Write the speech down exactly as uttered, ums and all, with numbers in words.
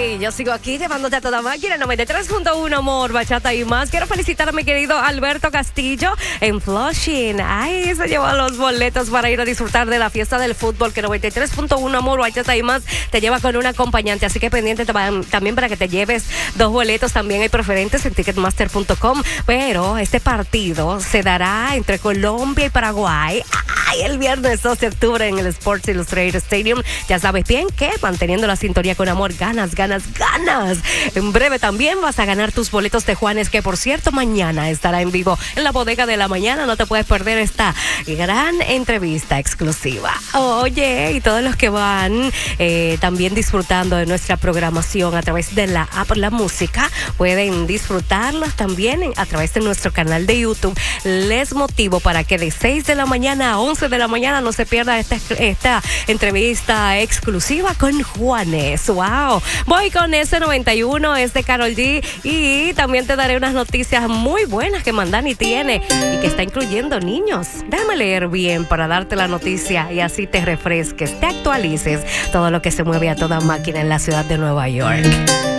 Y yo sigo aquí llevándote a toda máquina, noventa y tres punto uno, amor, bachata y más. Quiero felicitar a mi querido Alberto Castillo en Flushing. Ay, se lleva los boletos para ir a disfrutar de la fiesta del fútbol, que noventa y tres punto uno, amor, bachata y más te lleva con un acompañante. Así que pendiente también para que te lleves dos boletos. También hay preferentes en ticketmaster punto com. Pero este partido se dará entre Colombia y Paraguay. Ay, el viernes dos de octubre en el Sports Illustrated Stadium. Ya sabes bien que manteniendo la sintonía con amor, ganas, ganas, ganas. En breve también vas a ganar tus boletos de Juanes, que por cierto mañana estará en vivo en la bodega de la mañana. No te puedes perder esta gran entrevista exclusiva. Oye, y todos los que van eh, también disfrutando de nuestra programación a través de la app La Música, pueden disfrutarlos también a través de nuestro canal de YouTube. Les motivo para que de seis de la mañana a once de la mañana no se pierda esta, esta entrevista exclusiva con Juanes. ¡Wow! Voy con ese noventa y uno, es de Karol G, y también te daré unas noticias muy buenas que Mandani tiene y que está incluyendo niños. Déjame leer bien para darte la noticia y así te refresques, te actualices todo lo que se mueve a toda máquina en la ciudad de Nueva York.